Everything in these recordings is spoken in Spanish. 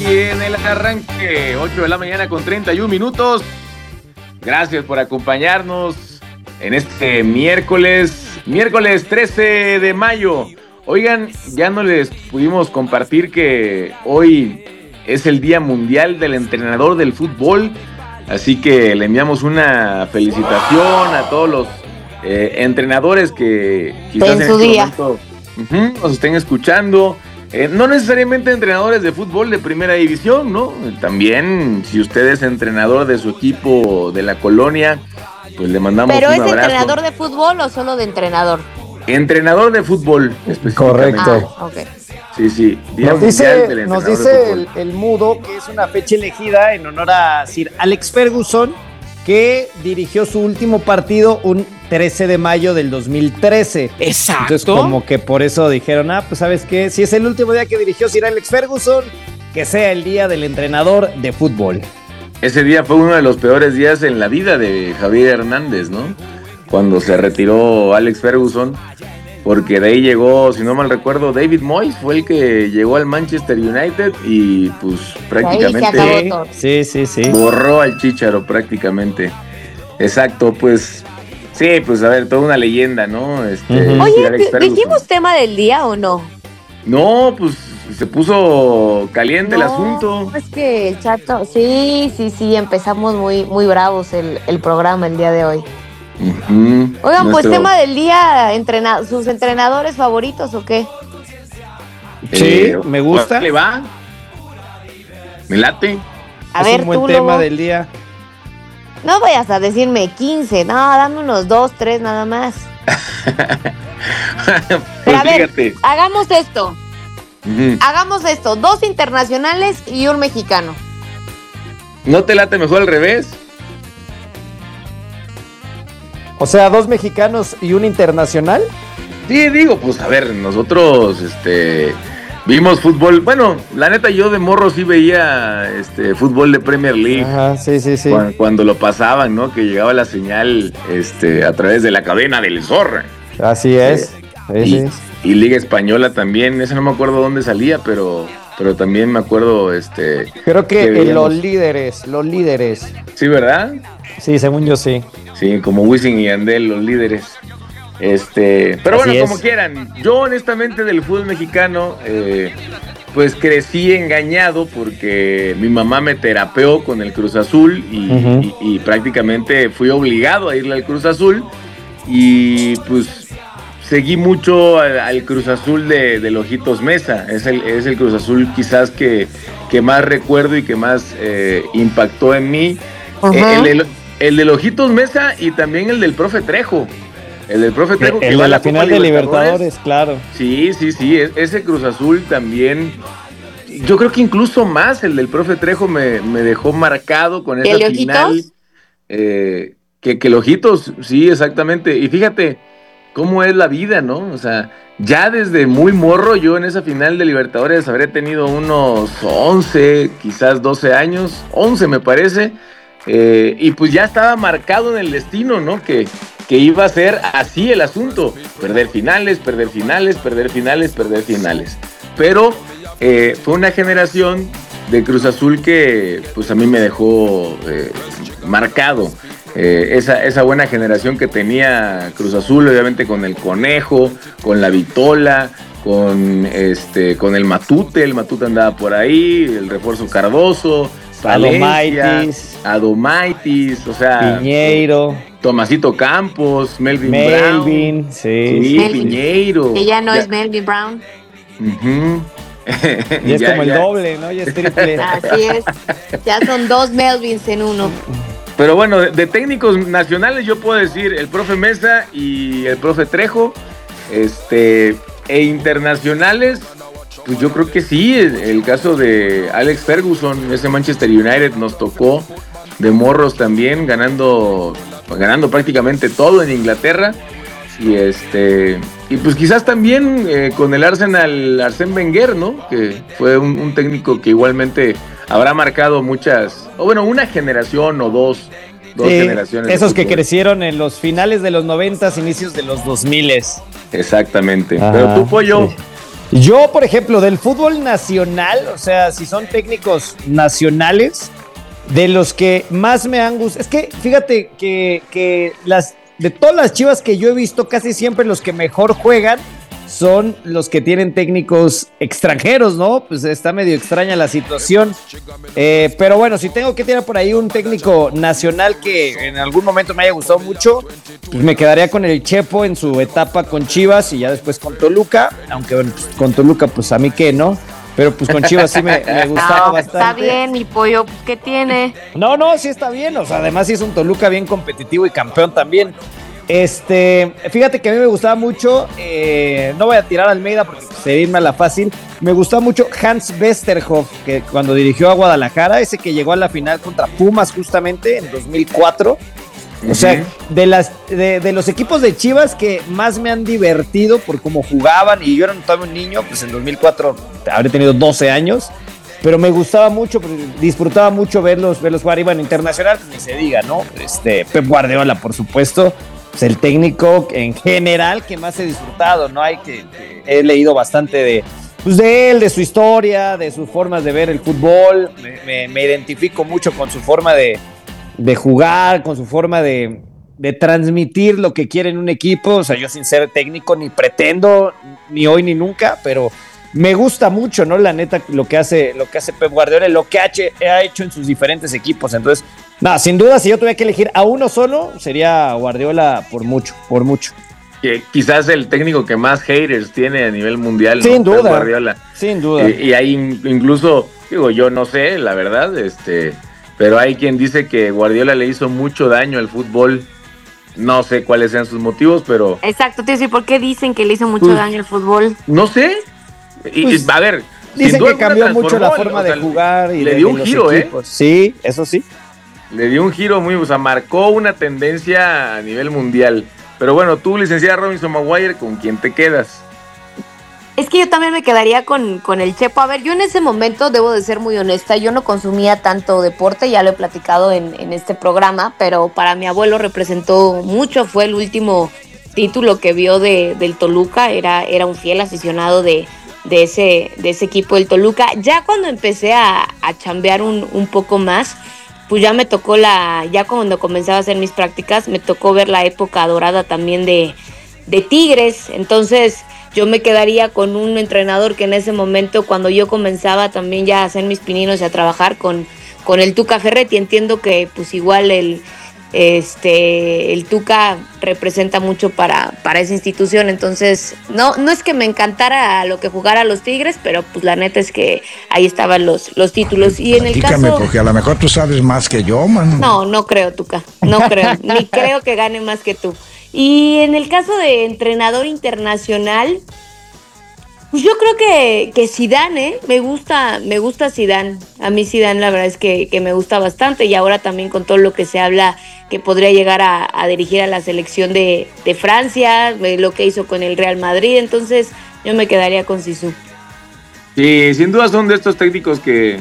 en el arranque, 8 de la mañana con 31 minutos. Gracias por acompañarnos en este miércoles 13 de mayo. Oigan, ya no les pudimos compartir que hoy es el Día Mundial del Entrenador del Fútbol, así que le enviamos una felicitación a todos los entrenadores que quizás en este momento nos estén escuchando. No necesariamente entrenadores de fútbol de primera división, ¿no? También, si usted es entrenador de su equipo de la colonia, pues le mandamos un abrazo. ¿Pero es entrenador de fútbol o solo de entrenador? Entrenador de fútbol, específicamente. Correcto. Okay. Sí. Nos dice el Mudo que es una fecha elegida en honor a Sir Alex Ferguson, que dirigió su último partido un 13 de mayo del 2013. Exacto. Entonces, como que por eso dijeron, pues ¿sabes qué? Si es el último día que dirigió Sir Alex Ferguson, que sea el día del entrenador de fútbol. Ese día fue uno de los peores días en la vida de Javier Hernández, ¿no? Cuando se retiró Alex Ferguson, porque de ahí llegó, si no mal recuerdo, David Moyes fue el que llegó al Manchester United y pues prácticamente sí. borró al Chícharo prácticamente. Exacto, pues sí, pues a ver, toda una leyenda, ¿no? Oye, ¿dijimos tema del día o no? No, pues se puso caliente el asunto. Es que el chato, sí, empezamos muy bravos el programa el día de hoy. Oigan, pues tema del día, ¿sus entrenadores favoritos o qué? Sí, me gusta. ¿Le va? Me late. A ver, un buen tú, tema Lobo. del día. No vayas a decirme 15, no, dame unos 2, 3 nada más. Pero a ver, hagamos esto. Hagamos esto, 2 internacionales y un mexicano. ¿No te late mejor al revés? O sea, 2 mexicanos y un internacional. Sí, digo, pues a ver, nosotros vimos fútbol. Bueno, la neta, yo de morro sí veía fútbol de Premier League. Ajá, sí. Cuando lo pasaban, ¿no? Que llegaba la señal a través de la cadena del Zorra. Así es. Y Liga Española también. Ese no me acuerdo dónde salía, pero también me acuerdo. Creo que los líderes. Sí, ¿verdad? Sí, según yo sí. Sí, como Wisin y Yandel, los líderes. Pero bueno, como quieran. Yo honestamente del fútbol mexicano, pues crecí engañado porque mi mamá me terapeó con el Cruz Azul y prácticamente fui obligado a irle al Cruz Azul y pues seguí mucho al Cruz Azul del Ojitos Mesa. Es el Cruz Azul quizás que más recuerdo y que más impactó en mí. El del Ojitos Mesa y también el del Profe Trejo. El del Profe Trejo. El de la final de Libertadores, claro. Sí. Ese Cruz Azul también. Yo creo que incluso más el del Profe Trejo me dejó marcado con esa final. Que el Ojitos, sí, exactamente. Y fíjate cómo es la vida, ¿no? O sea, ya desde muy morro yo en esa final de Libertadores habré tenido unos 11, quizás 12 años. 11 me parece. Y pues ya estaba marcado en el destino, ¿no? Que iba a ser así el asunto. Perder finales. Pero fue una generación de Cruz Azul que pues a mí me dejó marcado. Esa buena generación que tenía Cruz Azul, obviamente con el Conejo, con la Vitola, con el Matute. El Matute andaba por ahí, el refuerzo Cardoso, Adomaitis, o sea, Piñeiro, Tomasito Campos, Melvin Brown. Sí, Piñeiro. Que ya no es Melvin Brown. Y es como el doble, ¿no? Ya es triple. Así es. Ya son 2 Melvins en uno. Pero bueno, de técnicos nacionales yo puedo decir el Profe Mesa y el Profe Trejo. E internacionales, pues yo creo que sí, el caso de Alex Ferguson, ese Manchester United nos tocó de morros también, ganando prácticamente todo en Inglaterra. Y pues quizás también con el Arsenal, Arsène Wenger, ¿no? Que fue un técnico que igualmente habrá marcado una generación o dos generaciones. Esos que crecieron en los finales de los 90s, inicios de los 2000s. Exactamente. Ajá, pero tú, Pollo. Sí. Yo, por ejemplo, del fútbol nacional, o sea, si son técnicos nacionales, de los que más me han gustado, es que fíjate que de todas las Chivas que yo he visto, casi siempre los que mejor juegan son los que tienen técnicos extranjeros, ¿no? Pues está medio extraña la situación. Pero bueno, si tengo que tirar por ahí un técnico nacional que en algún momento me haya gustado mucho, pues me quedaría con el Chepo en su etapa con Chivas y ya después con Toluca, aunque bueno, pues, con Toluca pues a mí qué, ¿no? Pero pues con Chivas sí me gustaba bastante. Está bien, mi pollo, ¿qué tiene? No, sí está bien, o sea, además sí es un Toluca bien competitivo y campeón también. Fíjate que a mí me gustaba mucho, no voy a tirar a Almeida porque sería irme a la fácil, me gustaba mucho Hans Westerhoff, que cuando dirigió a Guadalajara, ese que llegó a la final contra Pumas justamente en 2004, o sea, de los equipos de Chivas que más me han divertido por cómo jugaban, y yo era todavía un niño, pues en 2004 habré tenido 12 años, pero me gustaba mucho, disfrutaba mucho verlos jugar. Iban internacional, ni se diga, ¿no? Pep Guardiola, por supuesto, pues el técnico en general que más he disfrutado, ¿no? He leído bastante de él, de su historia, de sus formas de ver el fútbol. Me identifico mucho con su forma de jugar, con su forma de transmitir lo que quiere en un equipo. O sea, yo sin ser técnico ni pretendo, ni hoy ni nunca, pero me gusta mucho, ¿no? La neta, lo que hace Pep Guardiola, lo que ha hecho en sus diferentes equipos. Entonces, nada, sin duda, si yo tuviera que elegir a uno solo, sería Guardiola por mucho. Que quizás el técnico que más haters tiene a nivel mundial, ¿no? Sin duda. Pep Guardiola. Sin duda. Y hay incluso, digo, yo no sé, la verdad, pero hay quien dice que Guardiola le hizo mucho daño al fútbol. No sé cuáles sean sus motivos, pero... Exacto, te decir, ¿por qué dicen que le hizo mucho daño al fútbol? No sé. Y a ver, dicen que cambió mucho la forma de jugar y le dio un giro, equipos. Sí, eso sí. Le dio un giro marcó una tendencia a nivel mundial. Pero bueno, tú, licenciada Robinson Maguire, ¿con quién te quedas? Es que yo también me quedaría con el Chepo. A ver, yo en ese momento, debo de ser muy honesta, yo no consumía tanto deporte, ya lo he platicado en este programa, pero para mi abuelo representó mucho, fue el último título que vio del Toluca, era un fiel aficionado de ese equipo del Toluca. Ya cuando empecé a chambear un poco más, pues ya me tocó ya cuando comenzaba a hacer mis prácticas, me tocó ver la época dorada también de Tigres. Entonces yo me quedaría con un entrenador que en ese momento, cuando yo comenzaba también ya a hacer mis pininos y a trabajar con el Tuca Ferretti. Entiendo que pues igual el Tuca representa mucho para esa institución, entonces no es que me encantara lo que jugara los Tigres, pero pues la neta es que ahí estaban los títulos. Y en el caso, porque a lo mejor tú sabes más que yo, man. No creo, Tuca, no creo, ni creo que gane más que tú. Y en el caso de entrenador internacional, pues yo creo que Zidane, me gusta Zidane. A mí Zidane la verdad es que me gusta bastante, y ahora también con todo lo que se habla que podría llegar a dirigir a la selección de Francia, lo que hizo con el Real Madrid, entonces yo me quedaría con Zizou. Sí, sin duda son de estos técnicos que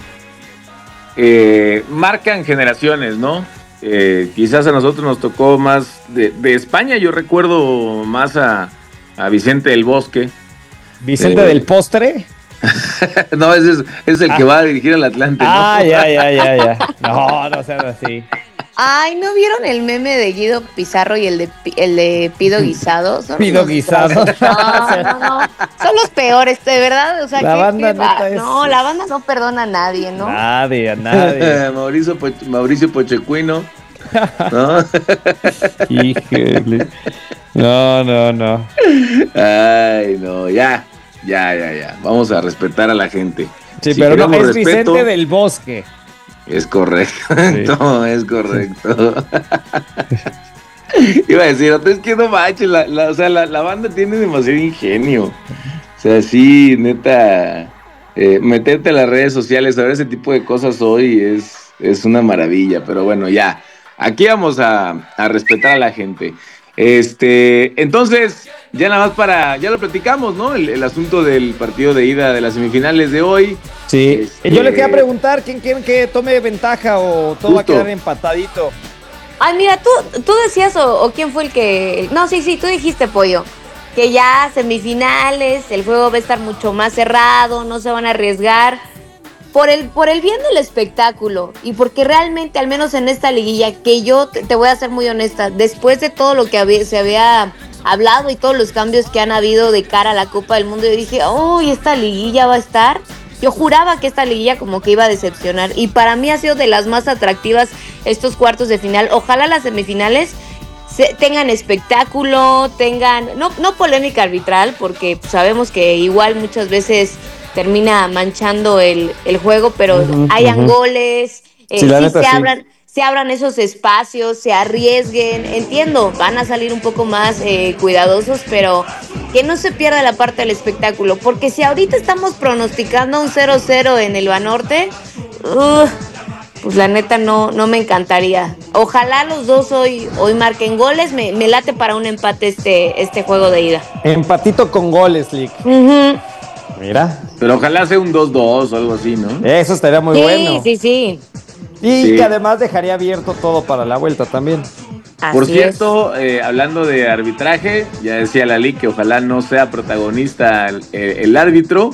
marcan generaciones, ¿no? Quizás a nosotros nos tocó más de España, yo recuerdo más a Vicente del Bosque. ¿Vicente del Postre? No, ese es el que va a dirigir al Atlante, ¿no? Ya. No sean así. Ay, ¿no vieron el meme de Guido Pizarro y el de Pido Guisado? Pido Guisado. No. Son los peores, de verdad. O sea, la banda la banda no perdona a nadie, ¿no? A nadie. Mauricio Pochequino. ¿No? Híjole. No. Ay, no, ya. Vamos a respetar a la gente. Sí, pero no, es respeto, Vicente del Bosque. Es correcto, sí. Es correcto. Iba a decir, es que no manches, la banda tiene demasiado ingenio. O sea, sí, neta, meterte a las redes sociales, saber ese tipo de cosas hoy es una maravilla. Pero bueno, ya, aquí vamos a respetar a la gente. Entonces, ya nada más ya lo platicamos, ¿no? El asunto del partido de ida de las semifinales de hoy. Sí. Yo le quería preguntar, ¿quién quiere que tome ventaja o todo va a quedar empatadito? Ay, mira, tú decías o quién fue el que... No, sí, tú dijiste, Pollo. que ya semifinales, el juego va a estar mucho más cerrado, no se van a arriesgar. Por el bien del espectáculo y porque realmente, al menos en esta liguilla, que yo te voy a ser muy honesta, después de todo lo que se había hablado y todos los cambios que han habido de cara a la Copa del Mundo, yo dije, esta liguilla va a estar. Yo juraba que esta liguilla como que iba a decepcionar y para mí ha sido de las más atractivas estos cuartos de final. Ojalá las semifinales tengan espectáculo, tengan, no polémica arbitral, porque sabemos que igual muchas veces termina manchando el juego, pero hayan goles, sí, se abran esos espacios, se arriesguen, entiendo, van a salir un poco más cuidadosos, pero que no se pierda la parte del espectáculo, porque si ahorita estamos pronosticando un 0-0 en el Banorte, pues la neta no me encantaría. Ojalá los dos hoy marquen goles, me late para un empate este juego de ida. Empatito con goles, Lick. Mira. Pero ojalá sea un 2-2 o algo así, ¿no? Eso estaría muy bueno. Sí. Y que además dejaría abierto todo para la vuelta también. Por cierto, hablando de arbitraje, ya decía Lali que ojalá no sea protagonista el árbitro.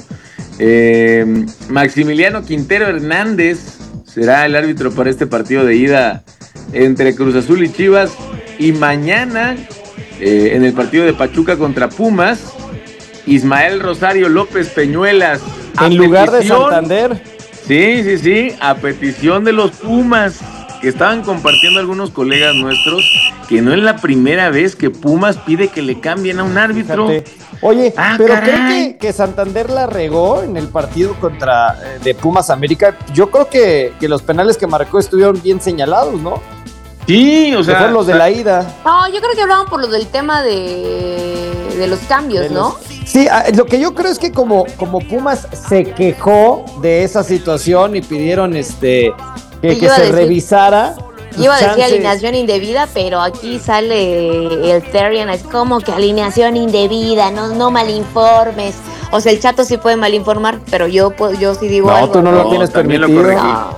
Maximiliano Quintero Hernández será el árbitro para este partido de ida entre Cruz Azul y Chivas. Y mañana, en el partido de Pachuca contra Pumas, Ismael Rosario López Peñuelas. En lugar de Santander. Sí, a petición de los Pumas, que estaban compartiendo algunos colegas nuestros, que no es la primera vez que Pumas pide que le cambien a un árbitro. Fíjate. Oye, pero caray. creo que Santander la regó en el partido contra de Pumas América. Yo creo que los penales que marcó estuvieron bien señalados, ¿no? Sí, o sea, fueron los de la ida. No, yo creo que hablaban por lo del tema de los cambios, ¿no? Sí, lo que yo creo es que como Pumas se quejó de esa situación y pidieron que se revisara. Iba a decir alineación indebida, pero aquí sale el Terrian, es como que alineación indebida, no malinformes. O sea, el Chato sí puede malinformar, pero yo sí digo algo. No, tú no lo tienes también permitido.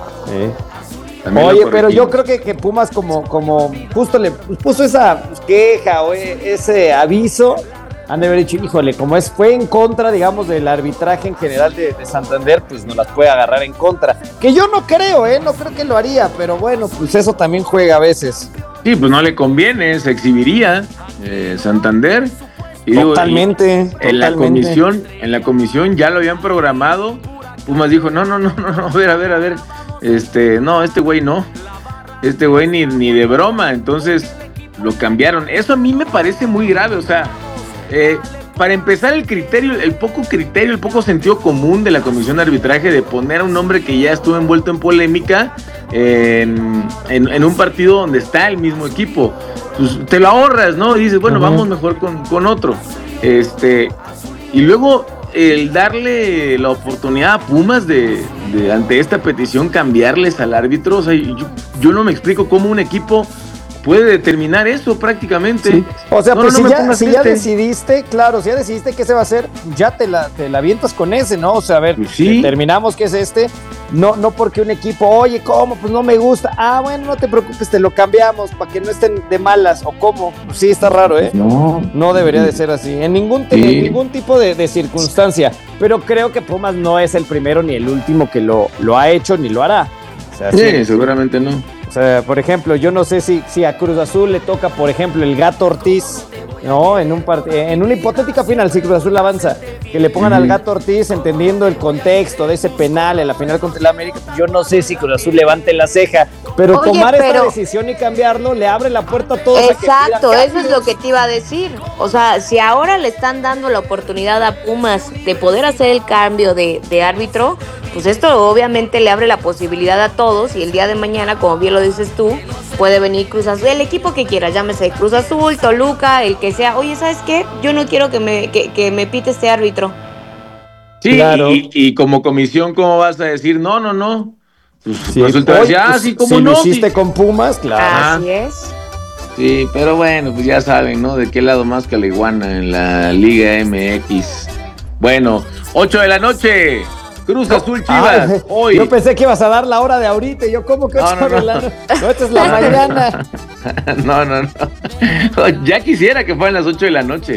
Oye, pero yo creo que Pumas como justo le puso esa queja o ese aviso, han de haber dicho, híjole, como fue en contra, digamos, del arbitraje en general de Santander, pues nos las puede agarrar en contra. Que yo no creo, no creo que lo haría, pero bueno, pues eso también juega a veces. Sí, pues no le conviene, se exhibiría Santander. Y totalmente. En la comisión ya lo habían programado. Pumas dijo, no, a ver. Este güey no. Este güey ni de broma. Entonces lo cambiaron. Eso a mí me parece muy grave. O sea, para empezar, el poco sentido común de la comisión de arbitraje de poner a un hombre que ya estuvo envuelto en polémica en un partido donde está el mismo equipo. Pues te lo ahorras, ¿no? Y dices, bueno, vamos mejor con otro. Y luego el darle la oportunidad a Pumas de ante esta petición cambiarles al árbitro. O sea, yo no me explico cómo un equipo puede determinar eso prácticamente. Sí. O sea, pues si ya decidiste, claro, si ya decidiste que se va a hacer, ya te la avientas con ese, ¿no? O sea, a ver, pues sí, determinamos que es no porque un equipo, oye, ¿cómo? Pues no me gusta. Ah, bueno, no te preocupes, te lo cambiamos para que no estén de malas, ¿o cómo? Pues sí, está raro, ¿eh? No debería de ser así, en ningún tipo de circunstancia. Pero creo que Pumas no es el primero ni el último que lo ha hecho ni lo hará. O sea, sí, seguramente no. O sea, por ejemplo, yo no sé si a Cruz Azul le toca, por ejemplo, el Gato Ortiz, ¿no? En una hipotética final, si Cruz Azul avanza, que le pongan al Gato Ortiz entendiendo el contexto de ese penal en la final contra el América. Yo no sé si Cruz Azul levante la ceja, pero tomar esta decisión y cambiarlo le abre la puerta a todos. Exacto, eso es lo que te iba a decir. O sea, si ahora le están dando la oportunidad a Pumas de poder hacer el cambio de árbitro, pues esto obviamente le abre la posibilidad a todos y el día de mañana, como bien lo dices tú, puede venir Cruz Azul, el equipo que quiera, llámese Cruz Azul, Toluca, el que sea. Oye, ¿sabes qué? Yo no quiero que me pite este árbitro. Sí, claro. Y como comisión, ¿cómo vas a decir? No. Pues sí, resulta decir, sí, como si no. Si lo hiciste con Pumas, claro. Así es. Sí, pero bueno, pues ya saben, ¿no? De qué lado más que la iguana en la Liga MX. Bueno, 8 de la noche. Cruz Azul Chivas, hoy. Yo pensé que ibas a dar la hora de ahorita. Yo, ¿cómo que 8 de la noche? No, esta es la mañana. No. Ya quisiera que fueran las 8 de la noche.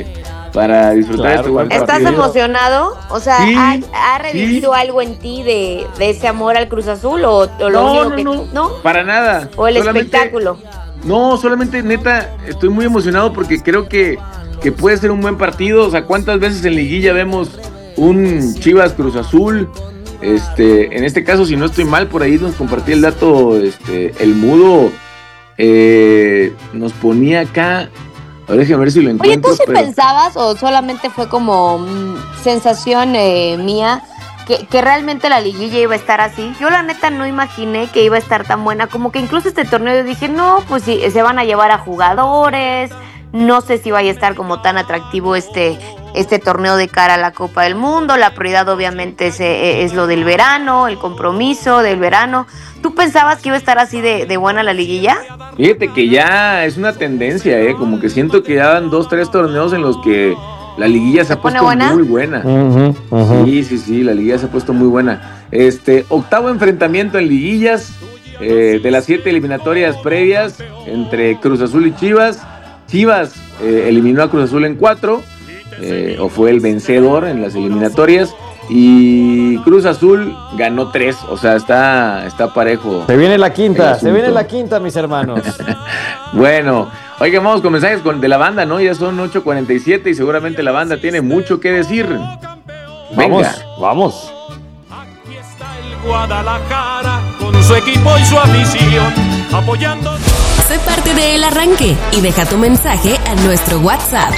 para disfrutar este buen partido. ¿Estás emocionado? O sea, Sí, ¿ha revivido algo en ti de ese amor al Cruz Azul o lo único no, para nada. ¿O el espectáculo? No, solamente neta, estoy muy emocionado porque creo que puede ser un buen partido. O sea, ¿cuántas veces en liguilla vemos un Chivas Cruz Azul? En este caso, si no estoy mal, por ahí nos compartí el dato, el Mudo nos ponía acá. A ver, déjame ver si lo encuentro. Oye, ¿tú sí pensabas o solamente fue como sensación mía que realmente la liguilla iba a estar así? Yo la neta no imaginé que iba a estar tan buena, como que incluso este torneo yo dije, no, pues sí, se van a llevar a jugadores, no sé si vaya a estar como tan atractivo este torneo de cara a la Copa del Mundo. La prioridad obviamente es lo del verano, el compromiso del verano. ¿Tú pensabas que iba a estar así de buena la liguilla? Fíjate que ya es una tendencia, como que siento que ya dan 2-3 torneos en los que la liguilla se ha puesto muy buena. Sí, la liguilla se ha puesto muy buena. Octavo enfrentamiento en liguillas de las 7 eliminatorias previas entre Cruz Azul y Chivas. Chivas eliminó a Cruz Azul en 4, o fue el vencedor en las eliminatorias, y Cruz Azul ganó 3, o sea, está parejo. Se viene la quinta, mis hermanos. Bueno, oigan, vamos con mensajes de la banda, ¿no? Ya son 8:47 y seguramente la banda tiene mucho que decir. Venga. Vamos. Aquí está el Guadalajara con su equipo y su afición apoyando. Sé parte de El Arranque y deja tu mensaje a nuestro WhatsApp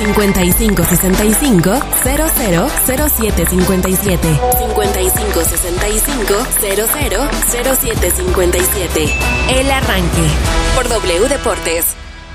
5565 000757 5565 000757. El Arranque por W Deportes.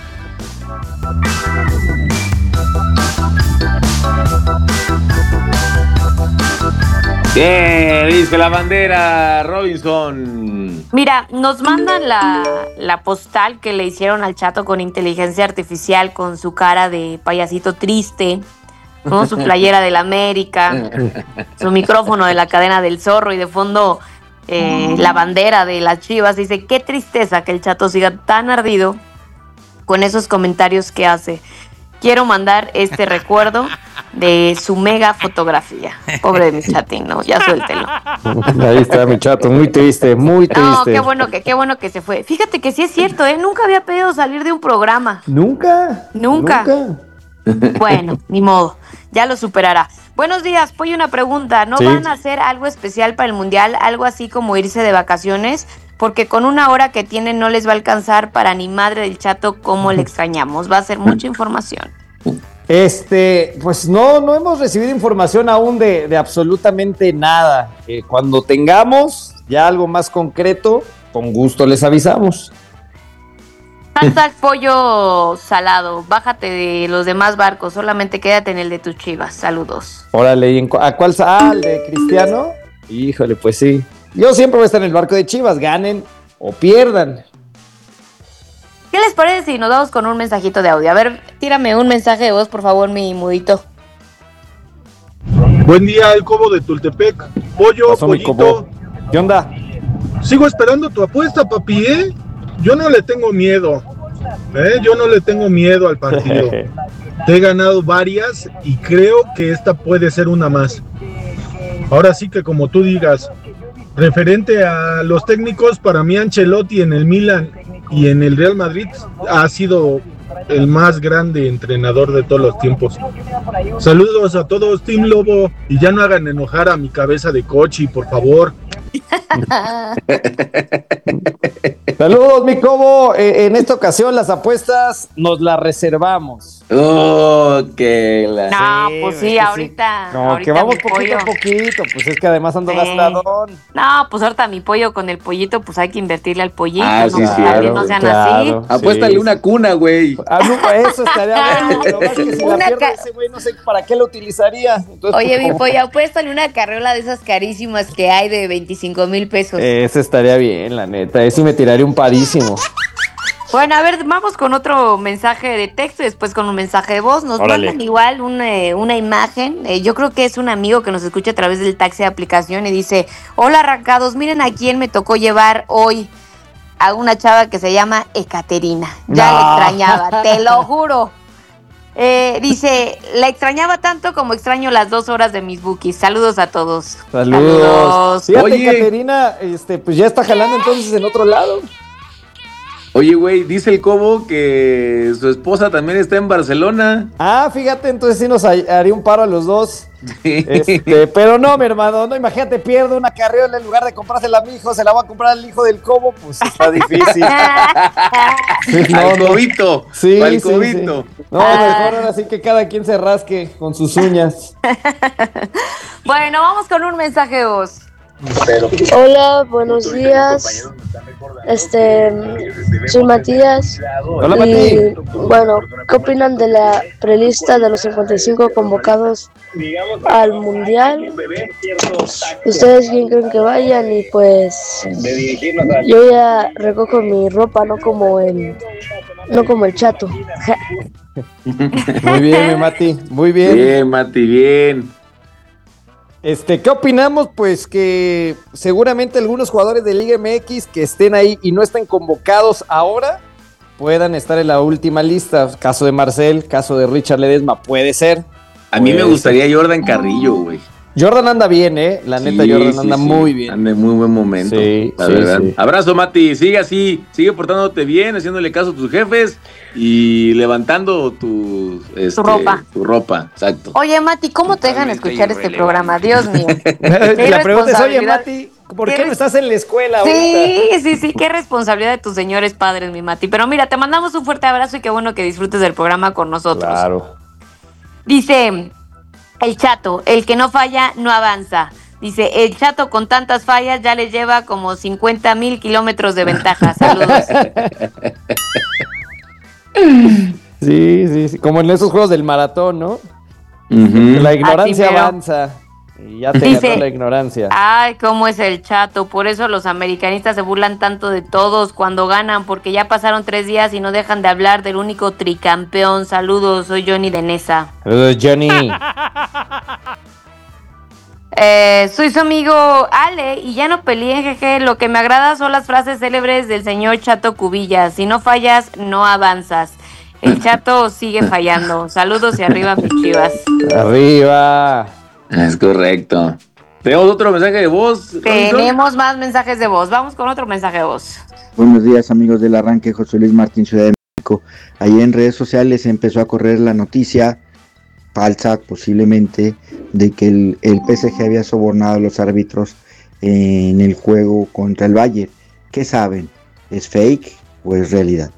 ¿Qué dice la bandera, Robinson? Mira, nos mandan la postal que le hicieron al Chato con inteligencia artificial, con su cara de payasito triste, ¿no? Su playera del América, su micrófono de la cadena del Zorro y de fondo la bandera de las Chivas. Dice, qué tristeza que el Chato siga tan ardido con esos comentarios que hace. Quiero mandar este recuerdo de su mega fotografía. Pobre de mi Chatín, ¿no? Ya suéltelo. Ahí está mi Chato, muy triste, muy triste. No, qué bueno que se fue. Fíjate que sí es cierto, nunca había pedido salir de un programa. ¿Nunca? Bueno, ni modo, ya lo superará. Buenos días, Pollo, una pregunta. ¿No van a hacer algo especial para el Mundial? Algo así como irse de vacaciones, porque con una hora que tienen no les va a alcanzar para ni madre del Chato como le extrañamos. Va a ser mucha información. Pues no hemos recibido información aún de absolutamente nada. Cuando tengamos ya algo más concreto, con gusto les avisamos. Hashtag Pollo Salado, bájate de los demás barcos, solamente quédate en el de tus Chivas. Saludos. Órale, ¿a cuál? ¿El de Cristiano? Híjole, pues sí. Yo siempre voy a estar en el barco de Chivas, ganen o pierdan. ¿Qué les parece si nos vamos con un mensajito de audio? A ver, tírame un mensaje de voz, por favor, mi Mudito. Buen día, el Cobo de Tultepec. Pollo, pasó, Pollito. ¿Qué onda? Sigo esperando tu apuesta, papi, ¿eh? Yo no le tengo miedo. Yo no le tengo miedo al partido. Te he ganado varias y creo que esta puede ser una más. Ahora sí que como tú digas, referente a los técnicos, para mí Ancelotti en el Milan y en el Real Madrid ha sido el más grande entrenador de todos los tiempos. Saludos a todos, Team Lobo, y ya no hagan enojar a mi cabeza de coche, por favor. Saludos, mi Cobo. En esta ocasión las apuestas nos las reservamos. No, pues sí, ahorita. No, ahorita que vamos mi poquito a poquito, pues es que además ando gastadón. No, pues ahorita mi pollo con el pollito, pues hay que invertirle al pollito. Ah, ¿no? sí, Claro, no sean así. Apuéstale una cuna, güey. No, eso estaría bueno, pero más que si la pierde ese güey, no sé para qué lo utilizaría. Entonces, oye, mi pollo, apuéstale una carriola de esas carísimas que hay de 25,000 pesos. Ese estaría bien, la neta. Ese me tiraría un parísimo. Bueno, a ver, vamos con otro mensaje de texto y después con un mensaje de voz. Nos mandan igual una imagen. Yo creo que es un amigo que nos escucha a través del taxi de aplicación y dice: hola, arrancados, miren a quién me tocó llevar hoy, a una chava que se llama Ekaterina. Ya la extrañaba, te lo juro. Dice, la extrañaba tanto como extraño las 2 horas de mis bookies. Saludos a todos. Saludos. Fíjate, Oye. Caterina, pues ya está jalando entonces en otro lado. Oye, güey, dice el Cobo que su esposa también está en Barcelona. Ah, fíjate, entonces sí nos haría un paro a los dos. Pero no, mi hermano, no, imagínate, pierdo una carriola en lugar de comprársela a mi hijo, se la va a comprar al hijo del Cobo, pues está difícil. Al Cobito. Sí, Al sí, Cobito. sí. No, mejor ahora sí que cada quien se rasque con sus uñas. Bueno, vamos con un mensaje de voz. Hola, buenos días. Soy Matías. Hola, Y Mati. bueno, ¿qué opinan de la prelista de los 55 convocados al Mundial? ¿Ustedes quién creen que vayan? Y pues yo ya recojo mi ropa, no como el Chato. Muy bien, mi Mati, muy bien. Bien, Mati, bien. ¿Qué opinamos? Pues que seguramente algunos jugadores de Liga MX que estén ahí y no estén convocados ahora puedan estar en la última lista. Caso de Marcel, caso de Richard Ledesma, puede ser. A mí me gustaría Jordan Carrillo, güey. Jordan anda bien, la neta, Sí, Jordan sí, anda sí. muy bien. Anda en muy buen momento, Sí, la sí, verdad. sí. Abrazo, Mati. Sigue así, sigue portándote bien, haciéndole caso a tus jefes y levantando tu ropa. Tu ropa, exacto. Oye, Mati, ¿cómo te dejan escuchar este programa? Dios mío. La pregunta es, oye, irresponsabilidad. Mati, ¿por qué no estás en la escuela ahorita? Sí, qué responsabilidad de tus señores padres, mi Mati. Pero mira, te mandamos un fuerte abrazo y qué bueno que disfrutes del programa con nosotros. Claro. Dice el Chato, el que no falla no avanza. Dice, el Chato con tantas fallas ya le lleva como 50,000 kilómetros de ventaja. Saludos. Sí, como en esos juegos del maratón, ¿no? Ujú. La ignorancia Así mero. avanza y ya te Dice, ganó la ignorancia. Ay, cómo es el Chato. Por eso los americanistas se burlan tanto de todos cuando ganan, porque ya pasaron 3 días y no dejan de hablar del único tricampeón. Saludos, soy Johnny de Nesa. Saludos, Johnny. Soy su amigo Ale y ya no peleé, jeje. Lo que me agrada son las frases célebres del señor Chato Cubillas. Si no fallas, no avanzas. El Chato sigue fallando. Saludos y arriba mis Chivas. Arriba. Es correcto. ¿Tenemos otro mensaje de voz? Tenemos más mensajes de voz. Vamos con otro mensaje de voz. Buenos días, amigos del Arranque. José Luis Martín, Ciudad de México. Ahí en redes sociales empezó a correr la noticia falsa, posiblemente, de que el PSG había sobornado a los árbitros en el juego contra el Bayern. ¿Qué saben? ¿Es fake o es realidad?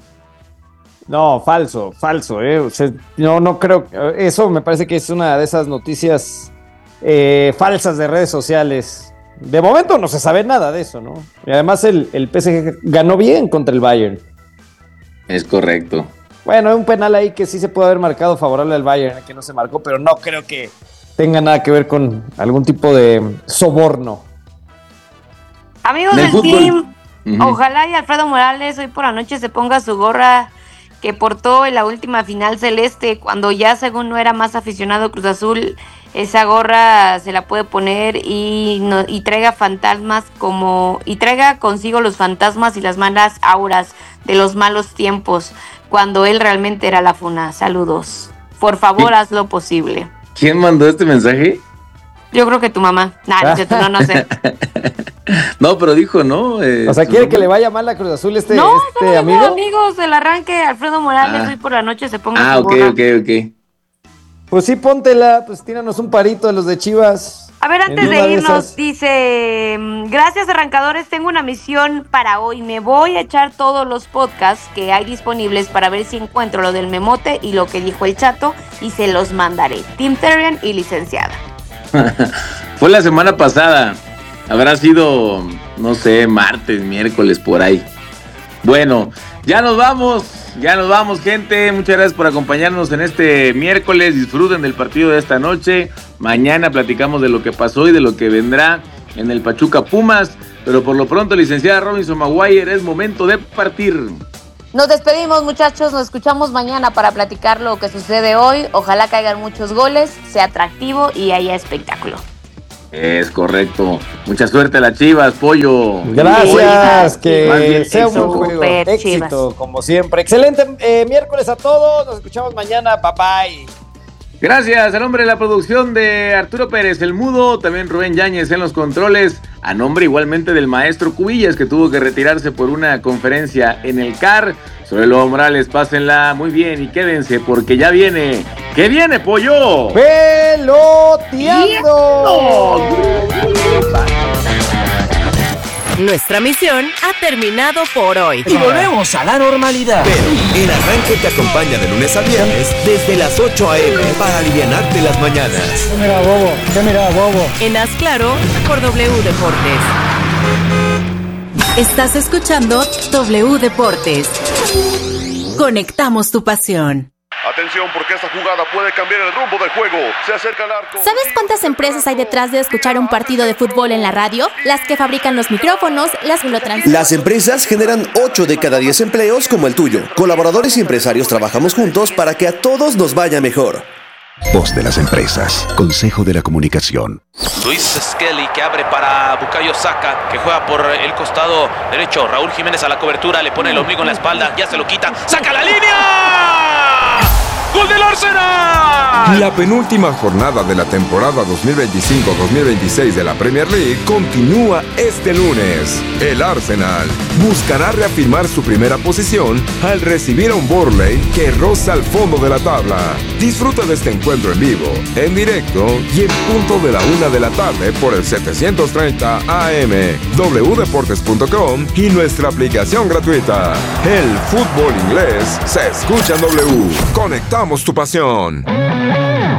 No, falso. O sea, no creo. Eso me parece que es una de esas noticias falsas de redes sociales. De momento no se sabe nada de eso, ¿no? Y además el PSG ganó bien contra el Bayern. Es correcto. Bueno, hay un penal ahí que sí se puede haber marcado favorable al Bayern, que no se marcó, pero no creo que tenga nada que ver con algún tipo de soborno. Amigos del team, ojalá y Alfredo Morales hoy por la noche se ponga su gorra que portó en la última final celeste, cuando ya según no era más aficionado Cruz Azul. Esa gorra se la puede poner y traiga fantasmas y traiga consigo los fantasmas y las malas auras de los malos tiempos, cuando él realmente era la funa. Saludos. Por favor, haz lo posible. ¿Quién mandó este mensaje? Yo creo que tu mamá. No sé. No, pero dijo, ¿no? O sea, ¿quiere que le vaya mal a Cruz Azul No, amigo? amigos del Arranque, Alfredo Morales hoy por la noche se ponga su gorra. Ok. Pues sí, póntela, pues tíranos un parito de los de Chivas. A ver, antes de irnos, dice, gracias arrancadores, tengo una misión para hoy. Me voy a echar todos los podcasts que hay disponibles para ver si encuentro lo del memote y lo que dijo el Chato y se los mandaré. Tim Terrian y licenciada. Fue la semana pasada. Habrá sido, no sé, martes, miércoles, por ahí. Bueno, ya nos vamos, gente. Muchas gracias por acompañarnos en este miércoles. Disfruten del partido de esta noche. Mañana platicamos de lo que pasó y de lo que vendrá en el Pachuca Pumas. Pero por lo pronto, licenciada Robinson Maguire, es momento de partir. Nos despedimos, muchachos. Nos escuchamos mañana para platicar lo que sucede hoy. Ojalá caigan muchos goles, sea atractivo y haya espectáculo. Es correcto. Mucha suerte a las Chivas, Pollo. Gracias, que sea un buen Super juego. Chivas. Éxito, como siempre. Excelente miércoles a todos. Nos escuchamos mañana. Bye bye. Gracias al nombre de la producción de Arturo Pérez, el Mudo, también Rubén Yáñez en los controles, a nombre igualmente del maestro Cubillas, que tuvo que retirarse por una conferencia en el CAR. Soy Lobo Morales, pásenla muy bien y quédense porque ya viene. ¿Qué viene, Pollo? ¡Peloteando! Nuestra misión ha terminado por hoy. Y volvemos a la normalidad. Pero el arranque te acompaña de lunes a viernes desde las 8 a.m. para alivianarte las mañanas. ¿Qué mira, bobo? En Haz Claro por W Deportes. Estás escuchando W Deportes. Conectamos tu pasión. Atención, porque esta jugada puede cambiar el rumbo del juego. Se acerca al arco. ¿Sabes cuántas empresas hay detrás de escuchar un partido de fútbol en la radio? Las que fabrican los micrófonos, las que lo transmiten. Las empresas generan 8 de cada 10 empleos como el tuyo. Colaboradores y empresarios trabajamos juntos para que a todos nos vaya mejor. Voz de las empresas. Consejo de la Comunicación. Luis Skelly que abre para Bukayo Saka, que juega por el costado derecho. Raúl Jiménez a la cobertura, le pone el ombligo en la espalda, ya se lo quita. ¡Saca la línea! ¡Gol del Arsenal! La penúltima jornada de la temporada 2025-2026 de la Premier League continúa este lunes. El Arsenal buscará reafirmar su primera posición al recibir a un Burnley que roza al fondo de la tabla. Disfruta de este encuentro en vivo, en directo y en punto de la 1 de la tarde por el 730 AM, wdeportes.com y nuestra aplicación gratuita. El fútbol inglés se escucha en W. Conectamos tu pasión.